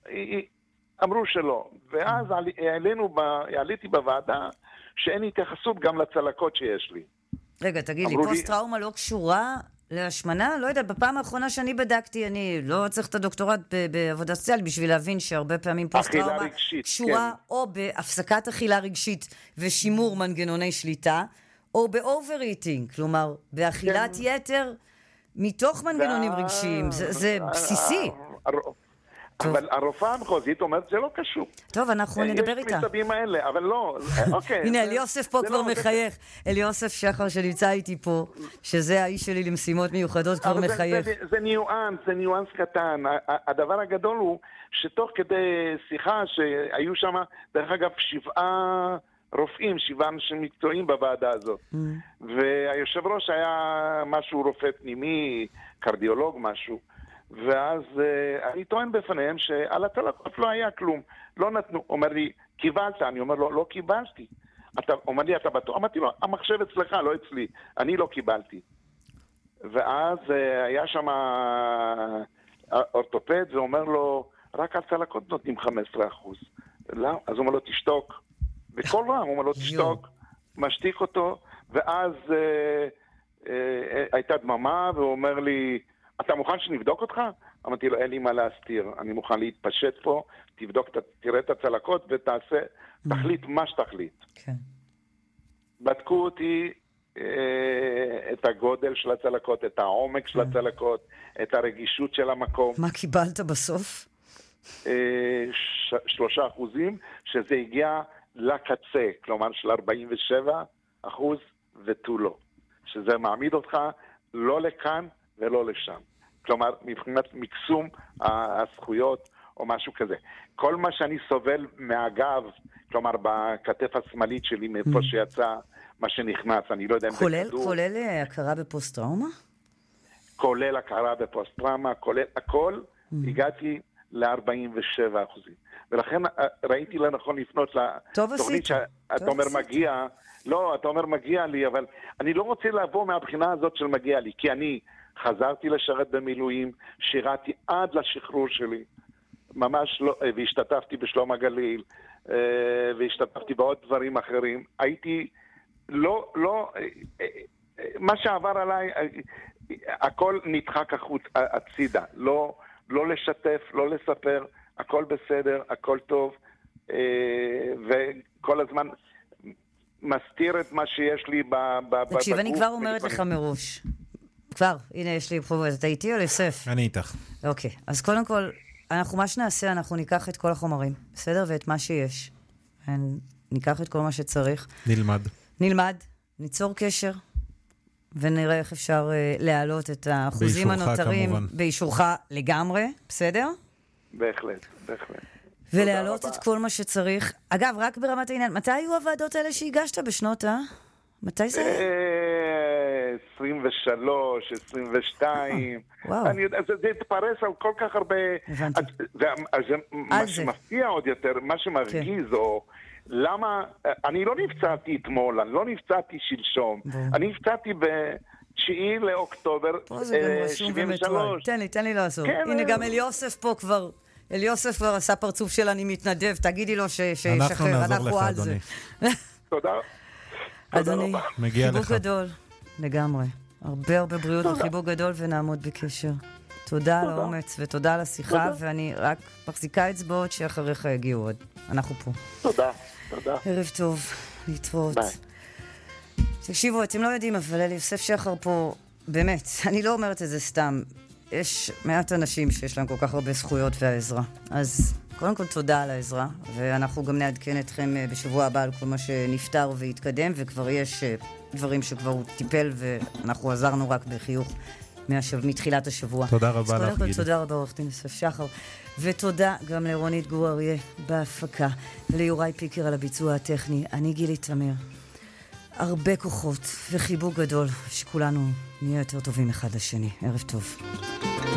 אמרו שלא. ואז עליתי בוועדה שאין התייחסות גם לצלקות שיש לי. רגע, תגיד לי, פוסט-טראומה לא קשורה להשמנה? לא יודעת, בפעם האחרונה שאני בדקתי, אני לא צריך את הדוקטורט בעבודה סוציאלית בשביל להבין שהרבה פעמים פוסט-טראומה קשורה או בהפסקת אכילה רגשית ושימור מנגנוני שליטה, או באובר-איטינג, כלומר, באכילת יתר מתוך מנגנונים רגשיים. זה בסיסי. אבל הרופאה המחוזית אומרת, זה לא קשור. טוב, אנחנו נדבר איתה. יש מסתבים האלה, אבל לא, אוקיי. הנה, אליוסף פה כבר מחייך. אליוסף שחר שנמצא איתי פה, שזה האיש שלי למשימות מיוחדות, כבר מחייך. זה ניואנס קטן. הדבר הגדול הוא שתוך כדי שיחה שהיו שם, דרך אגב, 7 רופאים, 7 אנשים מקצועיים בוועדה הזאת. והיושב ראש היה משהו רופא פנימי, קרדיולוג משהו. ואז אני טוען בפניהם שעל הצלקות לא היה כלום. לא נתנו. אומר לי, קיבלת? אני אומר לו, לא קיבלתי. אומר לי, אתה בטוח? אמרתי לו, המחשב אצלך, לא אצלי. אני לא קיבלתי. ואז היה שם אורתופד ואומר לו, רק על צלקות נותנים 15%. לא? אז הוא אומר לו, תשתוק. בכל רם, הוא אומר לו, תשתוק. משתיק אותו. ואז הייתה דממה, והוא אומר לי, אתה מוכן שנבדוק אותך? אמרתי לו, אין לי מה להסתיר, אני מוכן להתפשט פה, תבדוק, תראה את הצלקות ותעשה, תחליט מה שתחליט. כן. בדקו אותי את הגודל של הצלקות, את העומק של הצלקות, את הרגישות של המקום. מה קיבלת בסוף? 3%, שזה הגיע לקצה, כלומר של 47% ותו לא. שזה מעמיד אותך לא לכאן, ולא לשם. כלומר, מבחינת מקסום הזכויות או משהו כזה. כל מה שאני סובל מהגב, כלומר, בכתף השמאלית שלי, מאיפה שיצא מה שנכנס, אני לא יודע אם זה כדור. כולל הכרה בפוסט-טראומה? כולל הכרה בפוסט-טראומה, כולל הכל, הגעתי ל-47%. ולכן ראיתי לנכון לפנות לתוכנית שאתה אומר מגיע, לא, אתה אומר מגיע לי, אבל אני לא רוצה לבוא מהבחינה הזאת של מגיע לי, כי אני חזרתי לשרת במילואים, שירתי עד לשחרור שלי, ממש לא, והשתתפתי בשלום הגליל, והשתתפתי בעוד דברים אחרים. הייתי, לא, מה שעבר עליי, הכל נדחק החוץ, הצידה, לא לשתף, לא לספר, הכל בסדר, הכל טוב, וכל הזמן מסתיר את מה שיש לי בגוף. תקשיב, אני כבר אומרת לך מראש. כבר, הנה יש לי פה, אתה איתי או לסף? אני איתך. אוקיי, אז קודם כל, מה שנעשה, אנחנו ניקח את כל החומרים, בסדר? ואת מה שיש. ניקח את כל מה שצריך. נלמד, ניצור קשר, ונראה איך אפשר להעלות את האחוזים הנותרים. באישורך לגמרי, בסדר? בהחלט. ולהעלות את כל מה שצריך. אגב, רק ברמת העניין, מתי היו הוועדות האלה שהגשת בשנות מתי זה היה? 23, 22. אני יודע, זה התפרס על כל כך הרבה. הבנתי. מה שמפתיע עוד יותר, מה שמרגיז, או למה, אני לא נפצעתי אתמול, אני לא נפצעתי שלשום. אני נפצעתי ב9 לאוקטובר 73. תן לי לעשות. הנה גם אליוסף פה כבר. אליוסף כבר עשה פרצוף של אני מתנדב, תגידי לו שישחרר, אנחנו על זה. תודה. אדוני, חיבוק גדול, לגמרי. הרבה בריאות וחיבוק גדול, ונעמוד בקשר. תודה על האומץ ותודה על השיחה, ואני רק מחזיקה אצבעות שאחריך יגיעו עוד. אנחנו פה. תודה. ערב טוב, להתראות. תקשיבו, אתם לא יודעים, אבל אליוסף שחר פה, באמת, אני לא אומרת את זה סתם. יש מעט אנשים שיש להם כל כך הרבה זכויות והעזרה. אז קודם כל תודה על העזרה, ואנחנו גם נעדכן אתכם בשבוע הבא על כל מה שנפטר והתקדם, וכבר יש דברים שכבר הוא טיפל, ואנחנו עזרנו רק בחיוך מתחילת השבוע. תודה רבה לך, גילי. אז קודם כל תודה רבה עורך דין יוסף שחר, ותודה גם לרונית גור אריה בהפקה, וליוראי פיקר על הביצוע הטכני. אני גילי תמיר. הרבה כוחות וחיבוק גדול, שכולנו נהיה יותר טובים אחד לשני. ערב טוב.